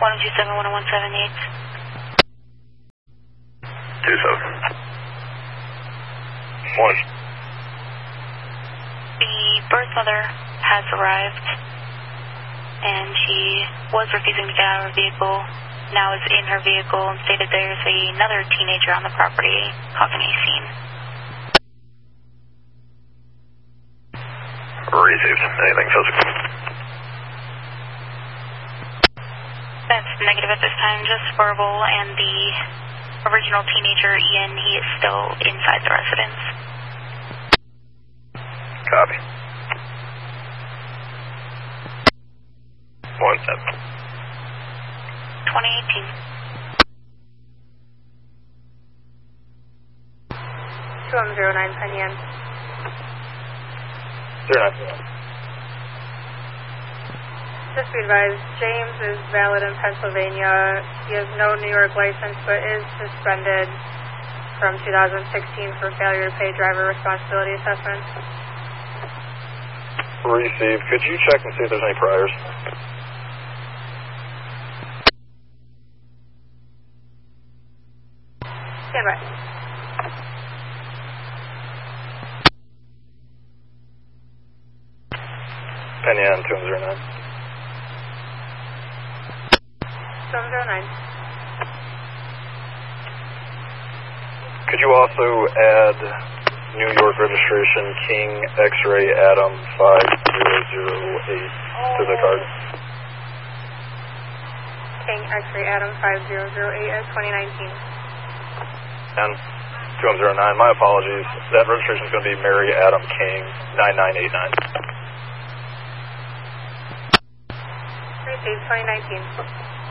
1027-10178. 27. 1. The birth mother has arrived, and she was refusing to get out of her vehicle. Now is in her vehicle and stated there's another teenager on the property causing a scene. Received. Anything physical? That's negative at this time, just verbal, and the original teenager, Ian, he is still inside the residence. Copy. 17. 2018. 2109 Penyan. 09. Just be advised, James is valid in Pennsylvania. He has no New York license, but is suspended from 2016 for failure to pay driver responsibility assessment. Received. Could you check and see if there's any priors? Stand by. Penyan 209. 709. Could you also add New York registration King X-Ray Adam 5008 to the card? King X-Ray Adam 5008 at 2019. And 2109, my apologies. That registration is going to be Mary Adam King 9989. Received 2019.